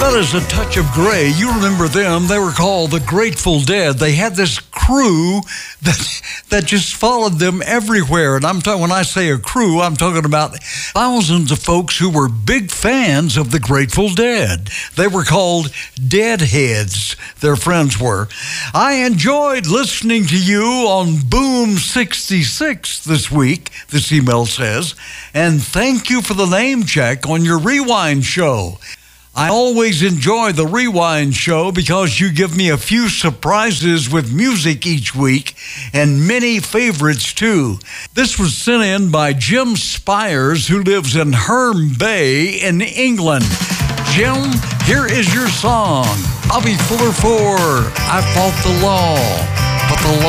That is A Touch of Grey. You remember them. They were called the Grateful Dead. They had this crew that just followed them everywhere. And when I say a crew, I'm talking about thousands of folks who were big fans of the Grateful Dead. They were called Deadheads, their friends were. I enjoyed listening to you on Boom 66 this week, this email says, and thank you for the name check on your Rewind show. I always enjoy the Rewind show because you give me a few surprises with music each week and many favorites too. This was sent in by Jim Spires, who lives in Herne Bay in England. Jim, here is your song. Bobby Fuller 4, I Fought the Law, but the law